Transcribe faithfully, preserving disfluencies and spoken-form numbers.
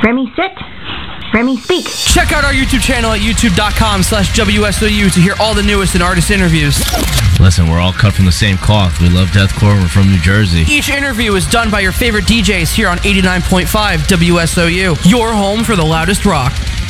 Remy, sit. Remy, speak. Check out our YouTube channel at youtube.com slash WSOU to hear all the newest in artist interviews. Listen, we're all cut from the same cloth. We love deathcore. We're from New Jersey. Each interview is done by your favorite D Js here on eighty-nine point five W S O U, your home for the loudest rock.